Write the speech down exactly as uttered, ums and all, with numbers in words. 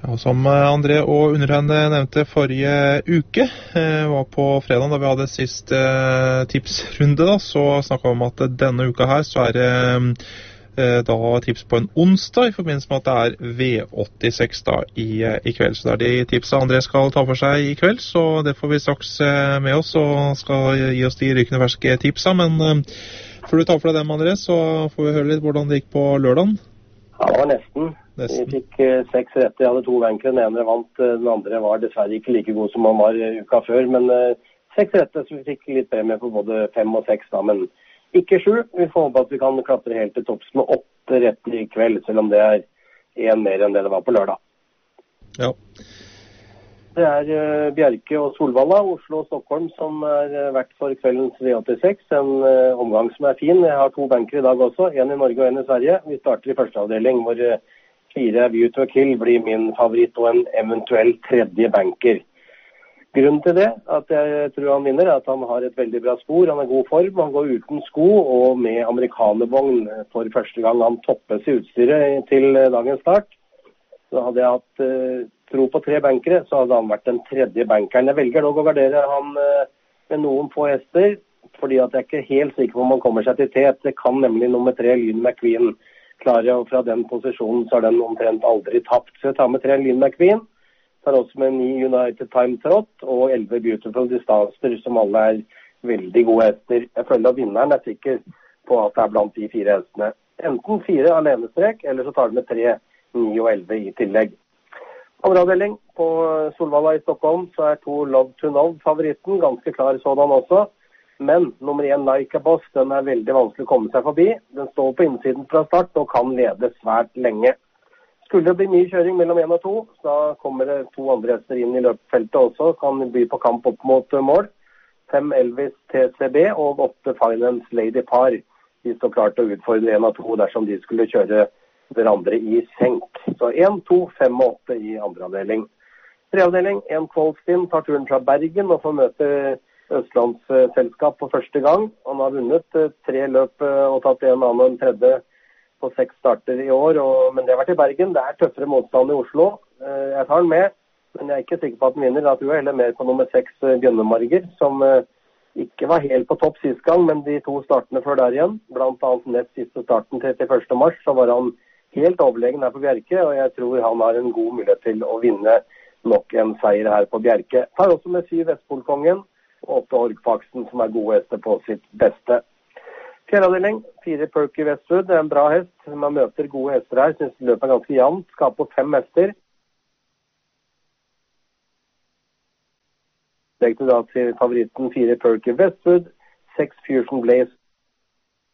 Ja, som André og undertegnede nevnte forrige uke, eh, var på fredag da vi hadde sist eh, tipsrunde, da, så snakket vi om at denne uka her så er det eh, da tips på en onsdag i forbindelse med at det er V åttiseks da i, i kveld. Så det er de tipsa André skal ta for seg i kveld, så det får vi straks eh, med oss og skal gi oss de rykende ferske tipsa. Men eh, før du tar for deg dem, André, så får vi høre litt hvordan det gikk på lørdagen. Ja, det var nesten. Nesten. Vi fikk uh, seks rette. Jeg hadde to bankere. Den ene vant, uh, den andre var dessverre ikke like god som han var uh, uka før. Men uh, seks rette, så vi fikk litt premie for både fem og seks da, men ikke sju. Vi får håpe at vi kan klatre helt til topps med åtte rette i kveld, selv om det er en mer enn det det var på lørdag. Ja. Det er uh, Bjerke og Solvalla, Oslo og Stockholm, som er uh, vært for kveldens V åttiseks. En uh, omgang som er fin. Jeg har to bankere i dag også, en i Norge og en i Sverige. Vi starter i første avdeling, hvor uh, fire View to Kill blir min favoritt og en eventuell tredje banker. Grunnen til det, at jeg tror han vinner, er at han har et veldig bra spor. Han er god form, han går uten sko og med amerikanervogn for første gang. Han toppes i utstyret til uh, dagens start. Så hadde jeg hatt uh, tro på tre bankere, så hadde han vært den tredje bankeren. Jeg velger dog å gardere han uh, med noen få hester, fordi at jeg er ikke helt sikker på om han kommer seg til tet. Det kan nemlig nummer tre, Lyn McQueen, klare, og fra den posisjonen så har den omtrent aldri tapt. Så jeg tar med tre Lyn McQueen, tar også med ni United Time Trot og elleve Beautiful Distancer, som alle er veldig gode hester. Jeg føler at vinneren er sikker på at det er blant de fire hestene. Enten fire alenestrek, eller så tar det med tre, ni og elleve i tillegg. Andre avdeling på Solvalla i Stockholm, så er to Love to Know favoritten, ganske klar sådan også. Men nummer én, Like a Boss, den er veldig vanskelig å komme seg forbi. Den står på innsiden fra start og kan lede svært lenge. Skulle det bli mye kjøring mellom én og to, så kommer det to andre hester inn i løpfeltet også, kan by på kamp opp mot mål. Fem Elvis T C B og åtte Finance Lady Par. De står klart å utfordre én og to dersom de skulle kjøre hverandre i senk. Så én, to, fem og åtte i andre avdeling. Tre avdeling, en Kvalstin tar turen fra Bergen og får møte Østlandsselskap på første gang. Han har vunnet tre løp og tatt en annen og en tredje på seks starter i år, og, men det har vært i Bergen. Det er tøffere motstand i Oslo. Jeg tar den med, men jeg er ikke sikker på at den vinner. Da tror jeg heller mer på nummer seks, Bjønnemarger, som ikke var helt på topp sist gang, men de to startene før der igjen, blant annet nett siste starten trettiførste mars, så var han helt overlegen her på Bjerke, og jeg tror han har en god mulighet til å vinne nok en seier her på Bjerke. Tar også med syv Vestpolkongen, og åtte Orgfaxen, som er gode hester på sitt beste. Fjerde avdeling, fire Perky Westwood, det er en bra hest. Man møter gode hester her, synes løpet er ganske jevnt, skal på fem hester. Legg til da til favoritten fire Perky Westwood, seks Fusion Blaze